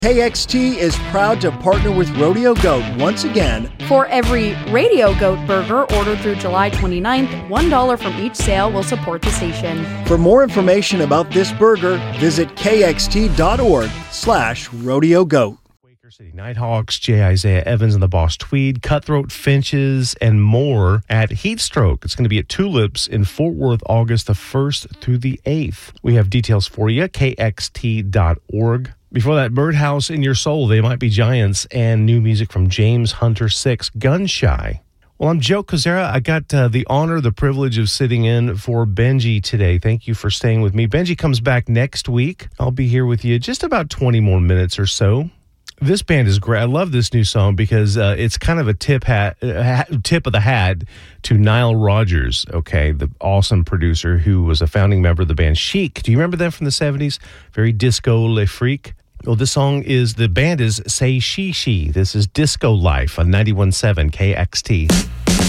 KXT is proud to partner with Rodeo Goat once again. For every Radio Goat burger ordered through July 29th, $1 from each sale will support the station. For more information about this burger, visit kxt.org/Rodeo Goat. Quaker City Nighthawks, J. Isaiah Evans and the Boss Tweed, Cutthroat Finches, and more at Heatstroke. It's going to be at Tulips in Fort Worth, August the 1st through the 8th. We have details for you, kxt.org. Before that, Birdhouse in Your Soul, They Might Be Giants, and new music from James Hunter 6, Gunshy. Well, I'm Joe Kozera. I got the honor, the privilege of sitting in for Benji today. Thank you for staying with me. Benji comes back next week. I'll be here with you just about 20 more minutes or so. This band is great. I love this new song because it's kind of a tip of the hat to Nile Rodgers, okay, the awesome producer who was a founding member of the band Chic. Do you remember them from the 70s? Very disco le freak. Well, the band is Say She She. This is Disco Life on 91.7 KXT.